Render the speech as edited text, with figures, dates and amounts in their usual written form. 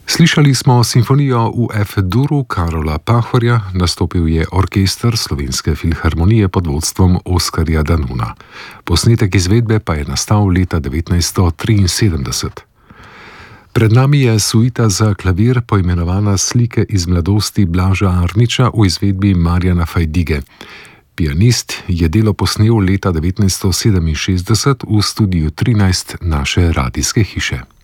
Slišali smo simfonijo v F-duru Karola Pahorja, nastopil je orkester Slovenske filharmonije pod vodstvom Oskarja Danuna. Posnetek izvedbe pa je nastal leta 1973. Pred nami je suita za klavir poimenovana Slike iz mladosti Blaža Arniča v izvedbi Marjana Fajdige. Pianist je delo posnel leta 1967 v studiu 13 naše radijske hiše.